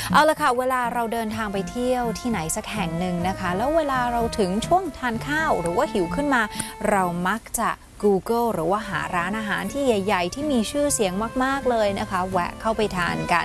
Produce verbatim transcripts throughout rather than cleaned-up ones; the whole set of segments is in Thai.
เอาละค่ะเวลาเราเดินทางไปเที่ยวที่ไหนสักแห่งหนึ่งนะคะแล้วเวลาเราถึงช่วงทานข้าวหรือว่าหิวขึ้นมาเรามักจะ Google หรือว่าหาร้านอาหารที่ใหญ่ๆที่มีชื่อเสียงมากๆเลยนะคะแวะเข้าไปทานกัน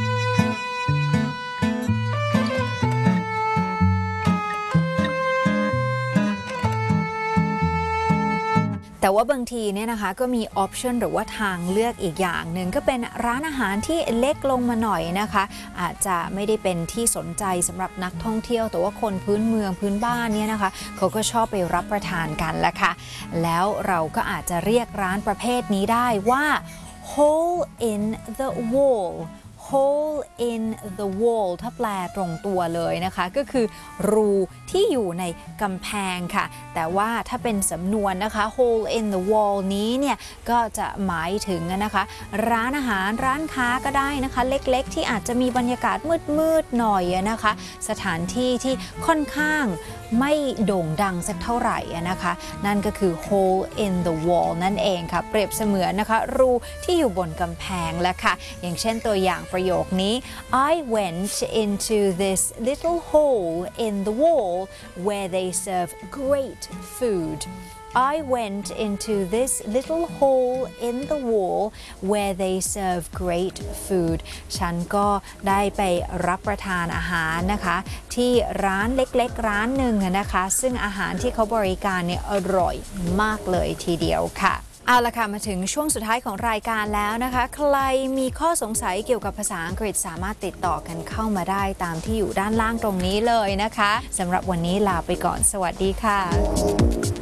แต่ว่าบางทีเนี่ยนะคะก็มีออปชันหรือว่าทางเลือกอีกอย่างหนึ่งก็เป็นร้านอาหารที่เล็กลงมาหน่อยนะคะอาจจะไม่ได้เป็นที่สนใจสำหรับนักท่องเที่ยวแต่ว่าคนพื้นเมืองพื้นบ้านเนี่ยนะคะเขาก็ชอบไปรับประทานกันแหละค่ะแล้วเราก็อาจจะเรียกร้านประเภทนี้ได้ว่า hole in the wall hole in the wall ถ้าแปลตรงตัวเลยนะคะก็คือรูที่อยู่ในกำแพงค่ะแต่ว่าถ้าเป็นสำนวนนะคะ hole in the wall นี้เนี่ยก็จะหมายถึงนะคะร้านอาหารร้านค้าก็ได้นะคะเล็กๆที่อาจจะมีบรรยากาศมืดๆหน่อยนะคะสถานที่ที่ค่อนข้างไม่โด่งดังสักเท่าไหร่นะคะนั่นก็คือ hole in the wall นั่นเองค่ะเปรียบเสมือนนะคะรูที่อยู่บนกำแพงและค่ะอย่างเช่นตัวอย่างประโยคนี้ I went into this little hole in the wall where they serve great food I went into this little hole in the wall where they serve great food ฉันก็ได้ไปรับประทานอาหารนะคะที่ร้านเล็กๆร้านหนึ่งนะคะซึ่งอาหารที่เขาบริการเนี่ยอร่อยมากเลยทีเดียวค่ะเอาละค่ะมาถึงช่วงสุดท้ายของรายการแล้วนะคะใครมีข้อสงสัยเกี่ยวกับภาษาอังกฤษสามารถติดต่อกันเข้ามาได้ตามที่อยู่ด้านล่างตรงนี้เลยนะคะสำหรับวันนี้ลาไปก่อนสวัสดีค่ะ